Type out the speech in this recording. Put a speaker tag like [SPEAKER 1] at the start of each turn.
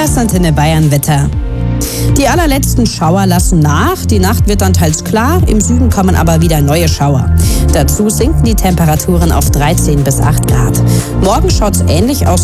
[SPEAKER 1] Das Antenne Bayern Wetter. Die allerletzten Schauer lassen nach. Die Nacht wird dann teils klar. Im Süden kommen aber wieder neue Schauer. Dazu sinken die Temperaturen auf 13 bis 8 Grad. Morgen schaut es ähnlich aus